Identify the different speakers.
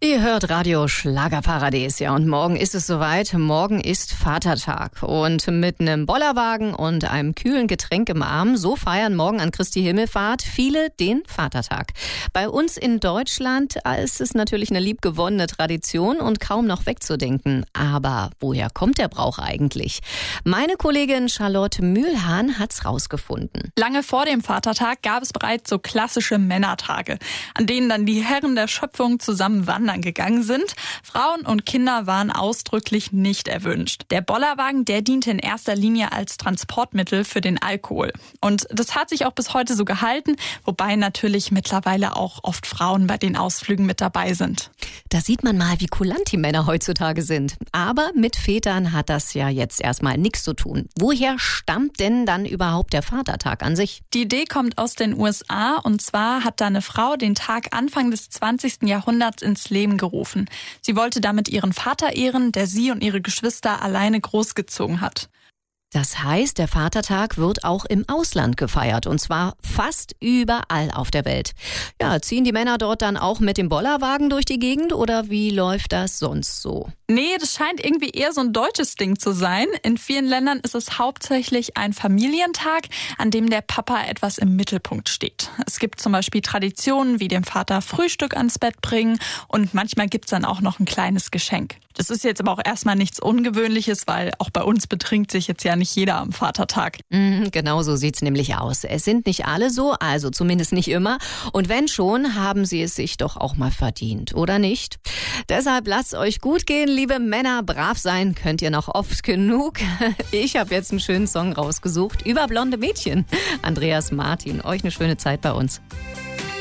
Speaker 1: Ihr hört Radio Schlagerparadies, ja, und morgen ist es soweit. Morgen ist Vatertag und mit einem Bollerwagen und einem kühlen Getränk im Arm, so feiern morgen an Christi Himmelfahrt viele den Vatertag. Bei uns in Deutschland ist es natürlich eine liebgewonnene Tradition und kaum noch wegzudenken. Aber woher kommt der Brauch eigentlich? Meine Kollegin Charlotte Mühlhahn hat's rausgefunden.
Speaker 2: Lange vor dem Vatertag gab es bereits so klassische Männertage, an denen dann die Herren der Schöpfung zusammen wandern gegangen sind. Frauen und Kinder waren ausdrücklich nicht erwünscht. Der Bollerwagen, der diente in erster Linie als Transportmittel für den Alkohol. Und das hat sich auch bis heute so gehalten, wobei natürlich mittlerweile auch oft Frauen bei den Ausflügen mit dabei sind.
Speaker 1: Da sieht man mal, wie kulant die Männer heutzutage sind. Aber mit Vätern hat das ja jetzt erstmal nichts zu tun. Woher stammt denn dann überhaupt der Vatertag an sich?
Speaker 2: Die Idee kommt aus den USA, und zwar hat da eine Frau den Tag Anfang des 20. Jahrhunderts ins Leben gerufen. Sie wollte damit ihren Vater ehren, der sie und ihre Geschwister alleine großgezogen hat.
Speaker 1: Das heißt, der Vatertag wird auch im Ausland gefeiert, und zwar fast überall auf der Welt. Ja, ziehen die Männer dort dann auch mit dem Bollerwagen durch die Gegend oder wie läuft das sonst so?
Speaker 2: Nee, das scheint irgendwie eher so ein deutsches Ding zu sein. In vielen Ländern ist es hauptsächlich ein Familientag, an dem der Papa etwas im Mittelpunkt steht. Es gibt zum Beispiel Traditionen wie dem Vater Frühstück ans Bett bringen, und manchmal gibt's dann auch noch ein kleines Geschenk. Das ist jetzt aber auch erstmal nichts Ungewöhnliches, weil auch bei uns betrinkt sich jetzt ja nicht jeder am Vatertag.
Speaker 1: Genau so sieht's nämlich aus. Es sind nicht alle so, also zumindest nicht immer. Und wenn schon, haben sie es sich doch auch mal verdient, oder nicht? Deshalb lasst euch gut gehen, liebe Männer. Brav sein könnt ihr noch oft genug. Ich habe jetzt einen schönen Song rausgesucht über blonde Mädchen. Andreas Martin, euch eine schöne Zeit bei uns.